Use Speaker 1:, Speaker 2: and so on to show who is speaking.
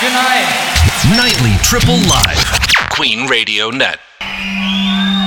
Speaker 1: Good night.
Speaker 2: Nightly Triple Live. Queen Radio Net.